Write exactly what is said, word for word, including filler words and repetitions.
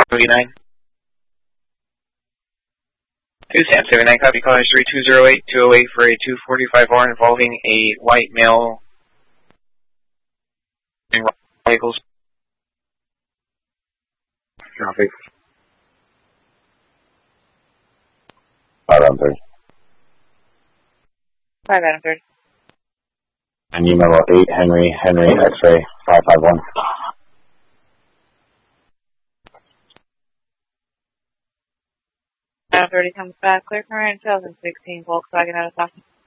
seventy-nine. two Sam seventy-nine, copy, call three two zero eight two oh eight for a two forty-five R involving a white male vehicles. Copy. Five Adam third. Five Adam third. And you number eight Henry Henry X-ray five five one. Adam thirty comes back. Clear current two thousand sixteen Volkswagen out of stock.